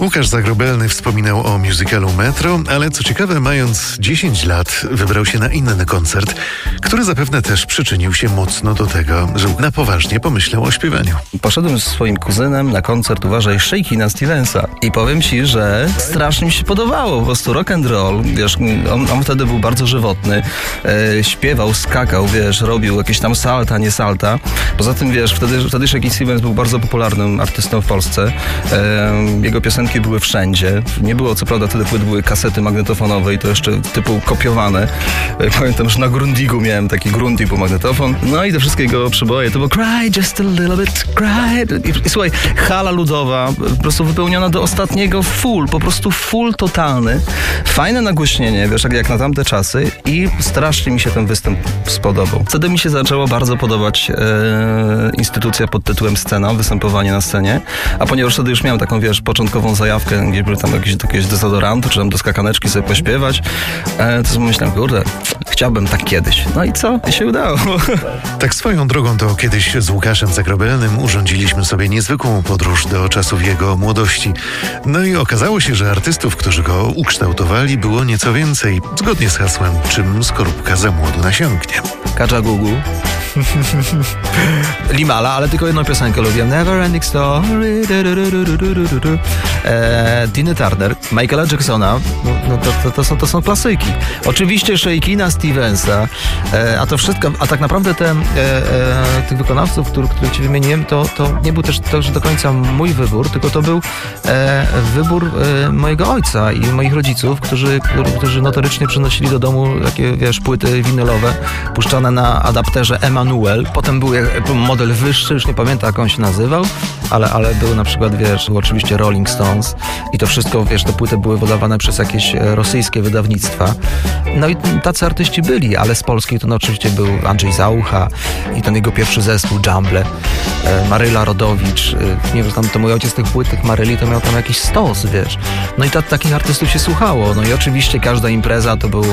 Łukasz Zagrobelny wspominał o musicalu Metro, ale co ciekawe, mając 10 lat, wybrał się na inny koncert, który zapewne też przyczynił się mocno do tego, że na poważnie pomyślał o śpiewaniu. Poszedłem z swoim kuzynem na koncert, uważaj, Shakina Stevensa. I powiem ci, że strasznie mi się podobało. Po prostu rock and roll, wiesz, on wtedy był bardzo żywotny. Śpiewał, skakał, wiesz, robił jakieś tam salta, nie salta. Poza tym, wiesz, wtedy Shakin Stevens był bardzo popularnym artystą w Polsce. Jego piosenki były wszędzie. Nie było, co prawda, wtedy były kasety magnetofonowe i to jeszcze typu kopiowane. Pamiętam, że na Grundigu miałem taki Grundig magnetofon. No i te wszystkie jego przeboje to było Cry Just a Little Bit, Cry. I słuchaj, hala ludowa, po prostu wypełniona do ostatniego full, po prostu full totalny. Fajne nagłośnienie, wiesz, jak na tamte czasy i strasznie mi się ten występ spodobał. Wtedy mi się zaczęło bardzo podobać instytucja pod tytułem Scena, występowanie na scenie, a ponieważ wtedy już miałem taką, wiesz, początkową zajawkę, gdzie były tam jakieś dezodoranty, czy tam do skakaneczki sobie pośpiewać, to sobie myślałem, kurde, chciałbym tak kiedyś. No i co? I się udało. Tak swoją drogą to kiedyś z Łukaszem Zagrobelnym urządziliśmy sobie niezwykłą podróż do czasów jego młodości. No i okazało się, że artystów, którzy go ukształtowali, było nieco więcej, zgodnie z hasłem, czym skorupka za młodu nasiąknie. Kajagoogoo. Limala, ale tylko jedną piosenkę lubię. Never Ending Story. Tina Turner, Michaela Jacksona. To są klasyki. Oczywiście Shakina Stevensa. A to wszystko, a tak naprawdę tych wykonawców, których ci wymieniłem, to nie był też do końca mój wybór, tylko to był wybór mojego ojca i moich rodziców, którzy notorycznie przynosili do domu takie, wiesz, płyty winylowe puszczane na adapterze Emanuel. Potem był model wyższy, już nie pamiętam, jak on się nazywał, ale był na przykład, wiesz, oczywiście Rolling Stones i to wszystko, wiesz, te płyty były wydawane przez jakieś rosyjskie wydawnictwa. No i tacy artyści byli, ale z Polski to oczywiście był Andrzej Zaucha i ten jego pierwszy zespół Jumble, Maryla Rodowicz, nie wiem, to mój ojciec tych płyt, tych Maryli, to miał tam jakiś stos, wiesz. No i takich artystów się słuchało. No i oczywiście każda impreza to był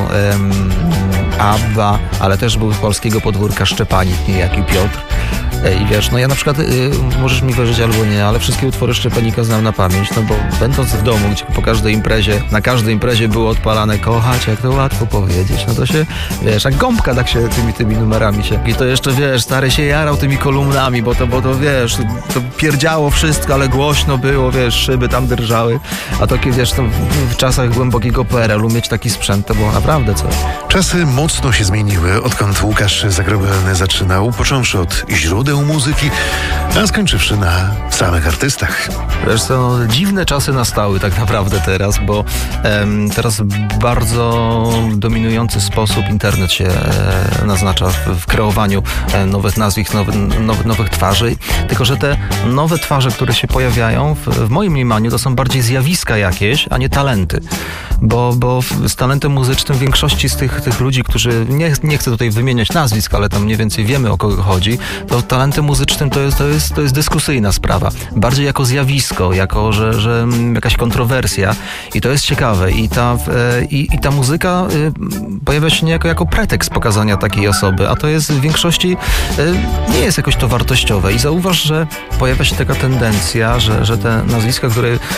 ABBA, ale też był z polskiego podwórka Szczepanik, niejaki Piotr. I wiesz, no ja na przykład, możesz mi wierzyć albo nie, ale wszystkie utwory Szczepanika znam na pamięć, no bo będąc w domu, gdzie po każdej imprezie, na każdej imprezie było odpalane kochać, jak to łatwo powiedzieć, no to się, wiesz, jak gąbka tak się tymi numerami się. I to jeszcze, wiesz, stary się jarał tymi kolumnami, bo to wiesz, to pierdziało wszystko, ale głośno było, wiesz, szyby tam drżały, a takie, wiesz, to w czasach głębokiego PRL-u mieć taki sprzęt, to było naprawdę coś. Czasy mocno się zmieniły, odkąd Łukasz Zagrobelny zaczynał, począwszy od źródeł muzyki, a skończywszy na samych artystach. Wiesz co, no, dziwne czasy nastały tak naprawdę teraz, bo teraz w bardzo dominujący sposób internet się naznacza w kreowaniu nowych nazwisk, nowych twarzy. Tylko że te nowe twarze, które się pojawiają, w moim mniemaniu to są bardziej zjawiska jakieś, a nie talenty. Bo z talentem muzycznym większości z tych ludzi, którzy, nie chcę tutaj wymieniać nazwisk, ale tam mniej więcej wiemy, o kogo chodzi, to talentem muzycznym to jest dyskusyjna sprawa. Bardziej jako zjawisko, jako, że jakaś kontrowersja i to jest ciekawe. I ta muzyka pojawia się niejako jako pretekst pokazania takiej osoby, a to jest w większości nie jest jakoś to wartościowe. I zauważ, że pojawia się taka tendencja, że te nazwiska,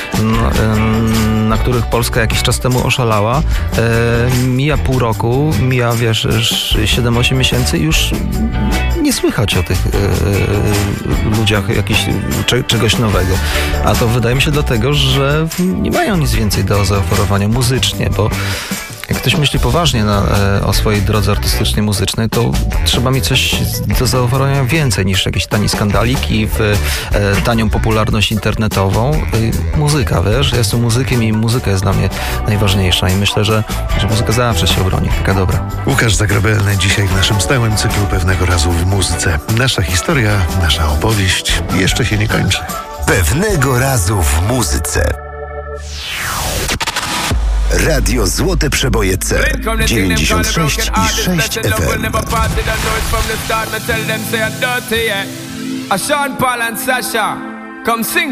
na których Polska jakiś czas temu oszalała, mija pół roku, mija, wiesz, 7-8 miesięcy i już nie słychać o tych ludziach czegoś nowego. A to wydaje mi się dlatego, że nie mają nic więcej do zaoferowania muzycznie, bo jak ktoś myśli poważnie o swojej drodze artystycznej, muzycznej, to trzeba mieć coś do zaoferowania więcej niż jakieś tanie skandaliki, tanią popularność internetową. Muzyka, wiesz, ja jestem muzykiem i muzyka jest dla mnie najważniejsza i myślę, że muzyka zawsze się obroni, taka dobra. Łukasz Zagrobelny dzisiaj w naszym stałym cyklu Pewnego razu w muzyce. Nasza historia, nasza opowieść jeszcze się nie kończy. Pewnego razu w muzyce. Radio Złote Przeboje C 96,6 FM.